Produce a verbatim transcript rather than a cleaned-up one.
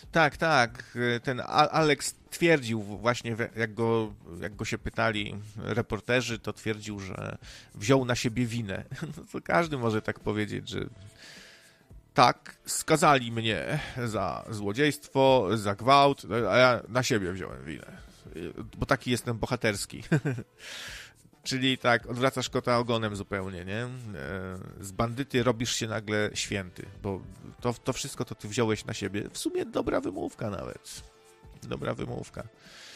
Tak, tak. Ten Alex twierdził właśnie, jak go, jak go się pytali reporterzy, to twierdził, że wziął na siebie winę. No to każdy może tak powiedzieć, że tak, skazali mnie za złodziejstwo, za gwałt, a ja na siebie wziąłem winę, bo taki jestem bohaterski. Czyli tak, odwracasz kota ogonem zupełnie, nie? Z bandyty robisz się nagle święty, bo to, to wszystko to ty wziąłeś na siebie. W sumie dobra wymówka nawet. Dobra wymówka.